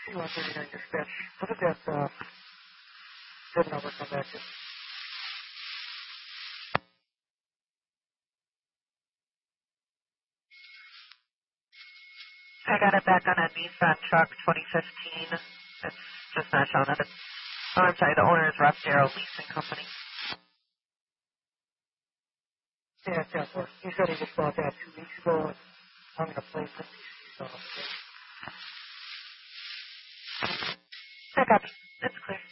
C-139 dispatch. What did that good number come back to? I got it back on a Nissan truck 2015. It's just not showing up. Oh, I'm sorry, the owner is Rough Darrow Leasing Company. Yeah, it's that work. He said he just bought that 2 weeks ago and hung a place in I got it. It's clear.